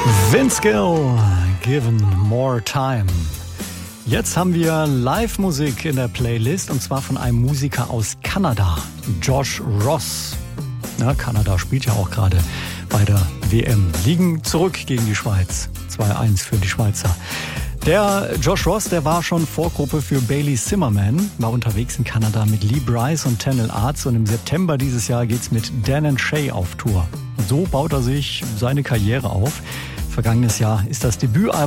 Vince Gill, Given More Time. Jetzt haben wir Live-Musik in der Playlist und zwar von einem Musiker aus Kanada, Josh Ross. Ja, Kanada spielt ja auch gerade bei der WM. Liegen zurück gegen die Schweiz. 2-1 für die Schweizer. Der Josh Ross, der war schon Vorgruppe für Bailey Zimmerman, war unterwegs in Kanada mit Lee Brice und Tanel Arts und im September dieses Jahr geht's mit Dan & Shay auf Tour. Und so baut er sich seine Karriere auf. Vergangenes Jahr ist das Debütalbum